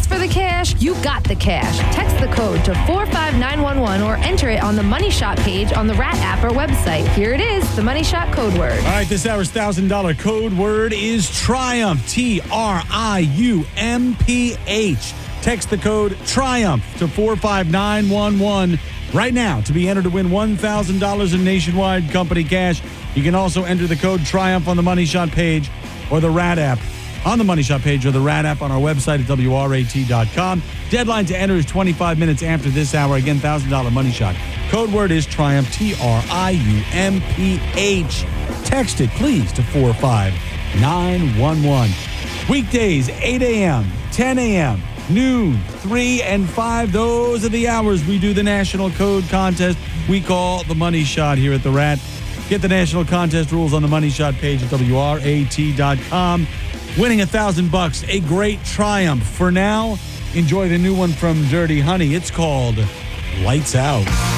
for the cash, you got the cash. Text the code to 45911 or enter it on the Money Shot page on the Rat app or website. Here it is, the Money Shot code word. All right, this hour's $1,000 code word is Triumph. TRIUMPH. Text the code TRIUMPH to 45911 right now to be entered to win $1,000 in nationwide company cash. You can also enter the code TRIUMPH on the Money Shot page or the Rat app. On the Money Shot page or the Rat app on our website at WRAT.com. Deadline to enter is 25 minutes after this hour. Again, $1,000 Money Shot. Code word is Triumph, TRIUMPH. Text it, please, to 45911. Weekdays, 8 a.m., 10 a.m., noon, 3 and 5. Those are the hours we do the National Code Contest we call the Money Shot here at the Rat. Get the National Contest rules on the Money Shot page at WRAT.com. Winning $1,000, a great triumph. For now, enjoy the new one from Dirty Honey. It's called Lights Out.